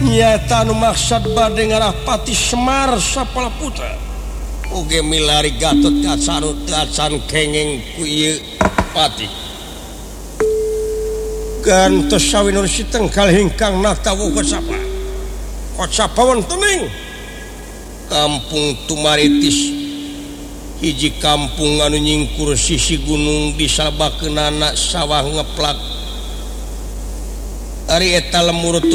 nyata nu maksud bade ngarah-pati Semar Sapala Putra uge milari Gatot Kaca kenging ku ieu pati gantos sawinur sitengkal hingkang natawu kocapawan tuning Kampung Tumaritis hiji kampung anu nyingkur sisi gunung disabakeunana sawah ngeplak ari eta lemur